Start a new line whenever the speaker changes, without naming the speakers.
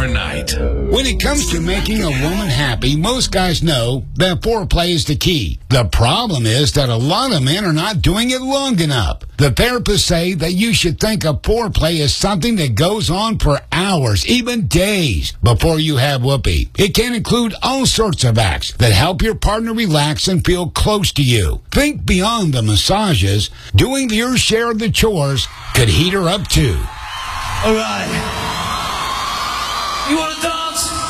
overnight.
When it comes to making a woman happy, most guys know that foreplay is the key. The problem is that a lot of men are not doing it long enough. The therapists say that you should think of foreplay as something that goes on for hours, even days, before you have whoopee. It can include all sorts of acts that help your partner relax and feel close to you. Think beyond the massages. Doing your share of the chores could heat her up too.
All right. You want to dance?